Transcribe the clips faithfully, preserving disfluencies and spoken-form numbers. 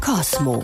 Cosmo.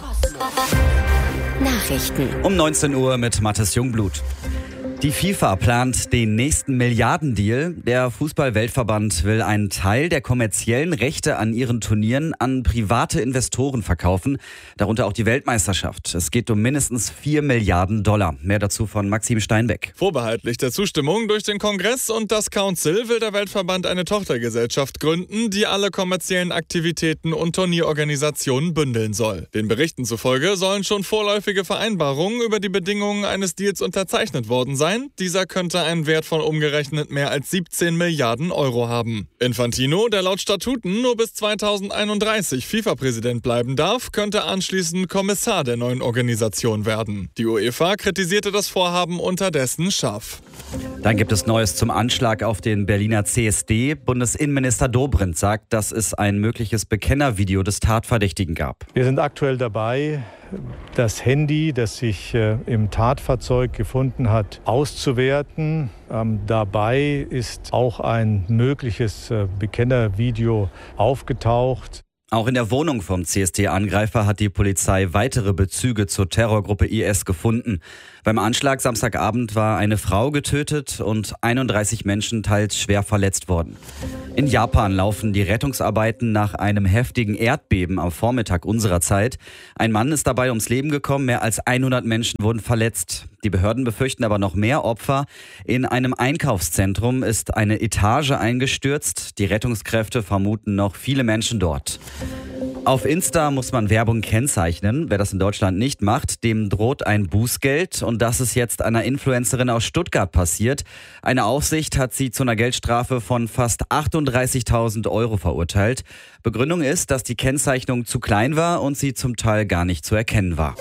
Nachrichten. Um neunzehn Uhr mit Mathis Jungblut. Die FIFA plant den nächsten Milliardendeal. Der Fußball-Weltverband will einen Teil der kommerziellen Rechte an ihren Turnieren an private Investoren verkaufen, darunter auch die Weltmeisterschaft. Es geht um mindestens vier Milliarden Dollar. Mehr dazu von Maxim Steinbeck. Vorbehaltlich der Zustimmung durch den Kongress und das Council will der Weltverband eine Tochtergesellschaft gründen, die alle kommerziellen Aktivitäten und Turnierorganisationen bündeln soll. Den Berichten zufolge sollen schon vorläufige Vereinbarungen über die Bedingungen eines Deals unterzeichnet worden sein. Dieser könnte einen Wert von umgerechnet mehr als siebzehn Milliarden Euro haben. Infantino, der laut Statuten nur bis zweitausendeinunddreißig FIFA-Präsident bleiben darf, könnte anschließend Kommissar der neuen Organisation werden. Die UEFA kritisierte das Vorhaben unterdessen scharf. Dann gibt es Neues zum Anschlag auf den Berliner C S D. Bundesinnenminister Dobrindt sagt, dass es ein mögliches Bekennervideo des Tatverdächtigen gab. Wir sind aktuell dabei, das Handy, das sich äh, im Tatfahrzeug gefunden hat, auszuwerten. Ähm, dabei ist auch ein mögliches äh, Bekennervideo aufgetaucht. Auch in der Wohnung vom C S D-Angreifer hat die Polizei weitere Bezüge zur Terrorgruppe I S gefunden. Beim Anschlag Samstagabend war eine Frau getötet und einunddreißig Menschen teils schwer verletzt worden. In Japan laufen die Rettungsarbeiten nach einem heftigen Erdbeben am Vormittag unserer Zeit. Ein Mann ist dabei ums Leben gekommen, mehr als hundert Menschen wurden verletzt. Die Behörden befürchten aber noch mehr Opfer. In einem Einkaufszentrum ist eine Etage eingestürzt. Die Rettungskräfte vermuten noch viele Menschen dort. Auf Insta muss man Werbung kennzeichnen. Wer das in Deutschland nicht macht, dem droht ein Bußgeld. Und das ist jetzt einer Influencerin aus Stuttgart passiert. Eine Aufsicht hat sie zu einer Geldstrafe von fast achtunddreißigtausend Euro verurteilt. Begründung ist, dass die Kennzeichnung zu klein war und sie zum Teil gar nicht zu erkennen war.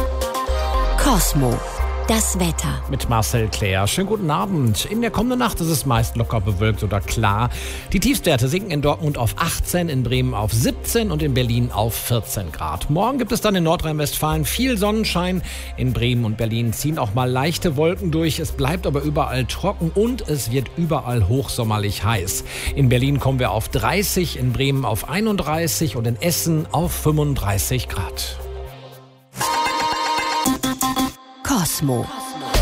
Cosmo. Das Wetter. Mit Marcel Claire. Schönen guten Abend. In der kommenden Nacht ist es meist locker bewölkt oder klar. Die Tiefstwerte sinken in Dortmund auf achtzehn, in Bremen auf siebzehn und in Berlin auf vierzehn Grad. Morgen gibt es dann in Nordrhein-Westfalen viel Sonnenschein. In Bremen und Berlin ziehen auch mal leichte Wolken durch. Es bleibt aber überall trocken und es wird überall hochsommerlich heiß. In Berlin kommen wir auf dreißig, in Bremen auf einunddreißig und in Essen auf fünfunddreißig Grad. Cosmo.